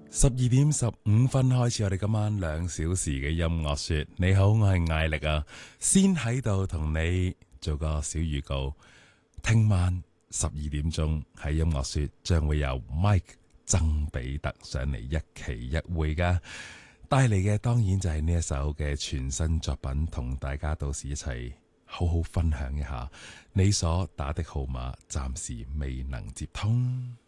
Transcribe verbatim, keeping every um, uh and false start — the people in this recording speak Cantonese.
十二點十五分開始，我哋今晚兩小時嘅音樂說。你好，我係艾力啊，先喺度同你做個小預告。聽晚十二點鐘喺音樂說將會有 Mike 曾比特上嚟一期一會噶，帶嚟嘅當然就係呢一首嘅全新作品，同大家到時一齊好好分享一下。你所打的號碼暫時未能接通。